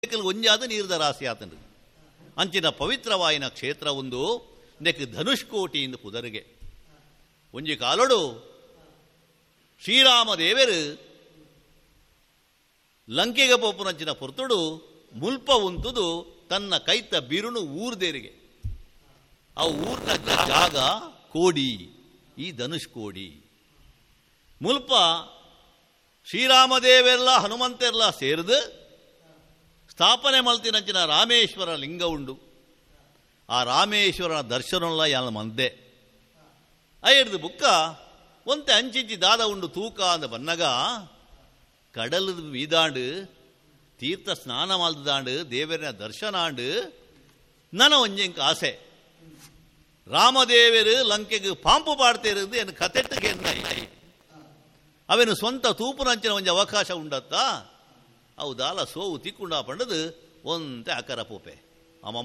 ಒಂಜಾದ ನೀರ್ದ ರಾಶಿ ಆತನು ಅಂಚಿನ ಪವಿತ್ರವಾಯಿನ ಕ್ಷೇತ್ರ ಒಂದು ನೆಕ್ ಧನುಷ್ಕೋಟಿಯಿಂದ ಪುದರಿಗೆ ಒಂಜಿ ಕಾಲೊಡು ಶ್ರೀರಾಮದೇವರು ಲಂಕೆಗೆ ಪೋಪುನಂಚಿನ ಪೊರ್ತುಡು ಮುಲ್ಪ ಉಂತುದು ತನ್ನ ಕೈತ ಬಿರುನು ಊರ್ದೇರಿಗೆ ಆ ಊರ್ನ ಜಾಗ ಕೋಡಿ ಈ ಧನುಷ್ಕೋಡಿ ಮುಲ್ಪ ಶ್ರೀರಾಮದೇವೆಲ್ಲ ಹನುಮಂತೆಲ್ಲ ಸೇರಿದು ಸ್ಥಾಪನೆ ಮಲ್ತಿನಂಚಿನ ರಾಮೇಶ್ವರ ಲಿಂಗ ಉಂಡು ಆ ರಾಮೇಶ್ವರನ ದರ್ಶನಲ್ಲ ಯಾನ ಮಂದೆ ಐಡ್ದು ಬುಕ್ಕ ಒಂತೆ ಅಂಚಿಂಚಿ ದಾದ ಉಂಡು ತೂಕ ಅಂದ ಬನ್ನಗ ಕಡಲದ ಮೀದಾಂಡು ತೀರ್ಥ ಸ್ನಾನ ಮಲ್ದಾಂಡು ದೇವರಿನ ದರ್ಶನ ಆಂಡು ನನ ಒಂಜಂಕ ಆಸೆ ರಾಮದೇವರು ಲಂಕೆಗೆ ಪಾಂಪು ಪಾಡ್ತೇರಿದ್ದು ಏನು ಕತೆಟ್ಟಿಗೆ ಅವೇನು ಸ್ವಂತ ತೂಪುನಂಚಿನ ಒಂಜಿ ಅವಕಾಶ ಉಂಡತ್ತ ಅವು ದಾಲ ಸೋವು ತಿಕ್ಕೊಂಡ ಪಂಡದು ಒಂತೆ ಅಕರ ಪೋಪೆ